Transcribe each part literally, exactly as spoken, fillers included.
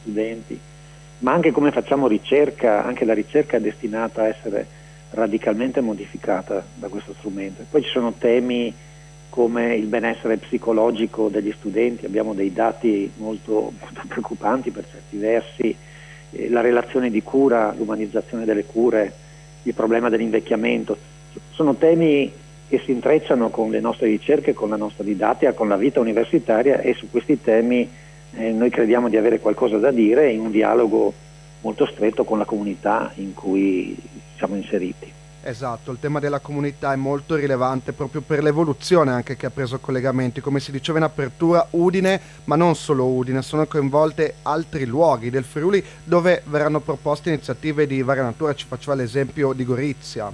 studenti, ma anche come facciamo ricerca. Anche la ricerca è destinata a essere radicalmente modificata da questo strumento. E poi ci sono temi come il benessere psicologico degli studenti, abbiamo dei dati molto, molto preoccupanti per certi versi, eh, la relazione di cura, l'umanizzazione delle cure, il problema dell'invecchiamento. Sono temi che si intrecciano con le nostre ricerche, con la nostra didattica, con la vita universitaria, e su questi temi eh, noi crediamo di avere qualcosa da dire in un dialogo molto stretto con la comunità in cui siamo inseriti. Esatto, il tema della comunità è molto rilevante proprio per l'evoluzione anche che ha preso collegamenti. Come si diceva in apertura, Udine, ma non solo Udine, sono coinvolte altri luoghi del Friuli dove verranno proposte iniziative di varia natura. Ci faceva l'esempio di Gorizia.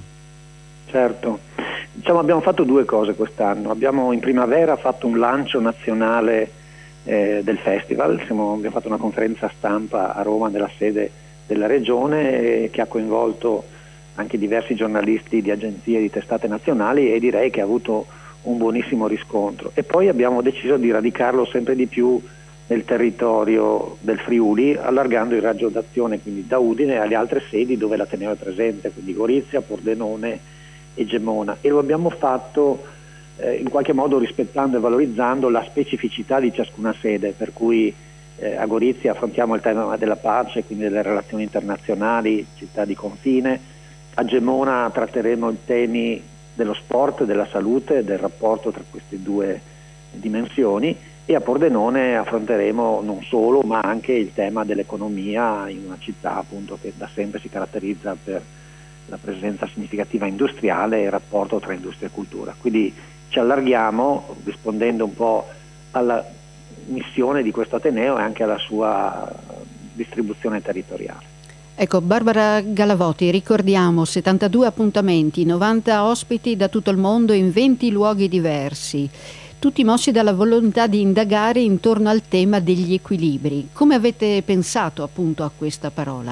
Certo, diciamo, abbiamo fatto due cose quest'anno. Abbiamo in primavera fatto un lancio nazionale eh, del festival. Siamo, abbiamo fatto una conferenza stampa a Roma nella sede della regione eh, che ha coinvolto anche diversi giornalisti di agenzie e di testate nazionali, e direi che ha avuto un buonissimo riscontro. E poi abbiamo deciso di radicarlo sempre di più nel territorio del Friuli, allargando il raggio d'azione quindi da Udine alle altre sedi dove l'Ateneo è presente, quindi Gorizia, Pordenone e Gemona, e lo abbiamo fatto eh, in qualche modo rispettando e valorizzando la specificità di ciascuna sede, per cui eh, a Gorizia affrontiamo il tema della pace, quindi delle relazioni internazionali, città di confine. A Gemona tratteremo i temi dello sport, della salute, del rapporto tra queste due dimensioni, e a Pordenone affronteremo non solo ma anche il tema dell'economia in una città appunto che da sempre si caratterizza per la presenza significativa industriale e il rapporto tra industria e cultura. Quindi ci allarghiamo rispondendo un po' alla missione di questo Ateneo e anche alla sua distribuzione territoriale. Ecco, Barbara Galavoti, ricordiamo settantadue appuntamenti, novanta ospiti da tutto il mondo in venti luoghi diversi, tutti mossi dalla volontà di indagare intorno al tema degli equilibri. Come avete pensato appunto a questa parola?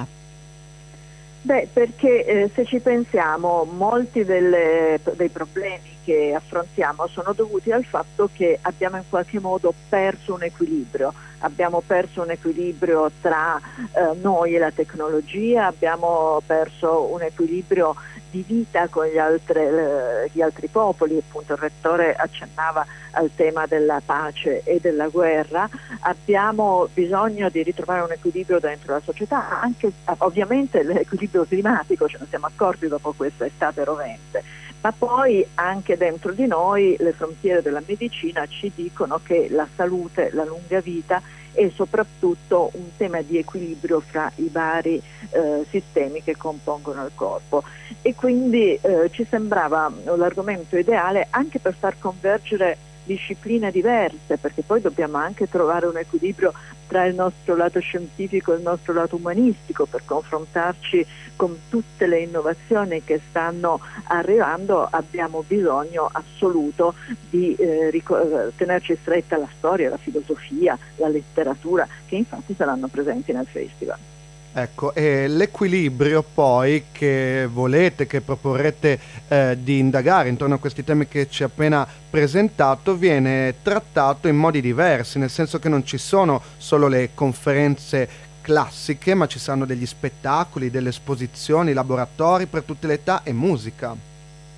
Beh, perché eh, se ci pensiamo, molti delle, dei problemi che affrontiamo sono dovuti al fatto che abbiamo in qualche modo perso un equilibrio. Abbiamo perso un equilibrio tra eh, noi e la tecnologia, abbiamo perso un equilibrio di vita con gli, altre, eh, gli altri popoli. Appunto il Rettore accennava al tema della pace e della guerra. Abbiamo bisogno di ritrovare un equilibrio dentro la società, anche ovviamente l'equilibrio climatico, ce ne siamo accorti dopo questa estate rovente, ma poi anche dentro di noi le frontiere della medicina ci dicono che la salute, la lunga vita è soprattutto un tema di equilibrio fra i vari eh, sistemi che compongono il corpo, e quindi eh, ci sembrava l'argomento ideale anche per far convergere discipline diverse, perché poi dobbiamo anche trovare un equilibrio tra il nostro lato scientifico e il nostro lato umanistico per confrontarci con tutte le innovazioni che stanno arrivando. Abbiamo bisogno assoluto di eh, ric- tenerci stretta la storia, la filosofia, la letteratura, che infatti saranno presenti nel festival. Ecco, e l'equilibrio poi che volete, che proporrete eh, di indagare intorno a questi temi che ci ha appena presentato, viene trattato in modi diversi, nel senso che non ci sono solo le conferenze classiche, ma ci saranno degli spettacoli, delle esposizioni, laboratori per tutte le età e musica.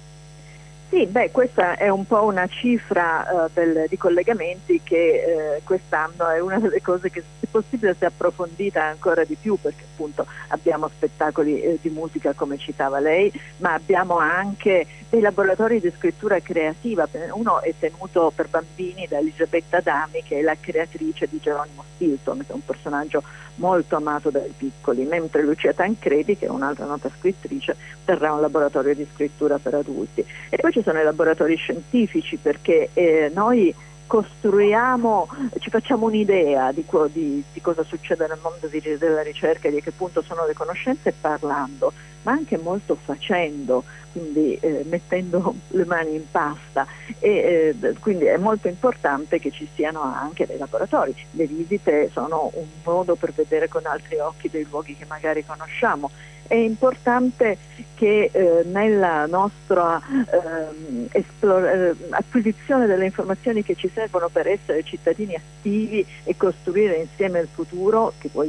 Sì, beh, questa è un po' una cifra uh, del, di collegamenti che uh, quest'anno è una delle cose che se possibile si è approfondita ancora di più, perché appunto abbiamo spettacoli eh, di musica come citava lei, ma abbiamo anche dei laboratori di scrittura creativa. Uno è tenuto per bambini da Elisabetta Adami, che è la creatrice di Geronimo Stilton, che è un personaggio molto amato dai piccoli, mentre Lucia Tancredi, che è un'altra nota scrittrice, terrà un laboratorio di scrittura per adulti. E poi ci sono i laboratori scientifici, perché eh, noi costruiamo, ci facciamo un'idea di, di, di cosa succede nel mondo di, della ricerca e di che punto sono le conoscenze parlando, ma anche molto facendo, quindi eh, mettendo le mani in pasta, e eh, quindi è molto importante che ci siano anche dei laboratori. Le visite sono un modo per vedere con altri occhi dei luoghi che magari conosciamo. È importante che eh, nella nostra eh, esplora- eh, acquisizione delle informazioni che ci servono per essere cittadini attivi e costruire insieme il futuro, che poi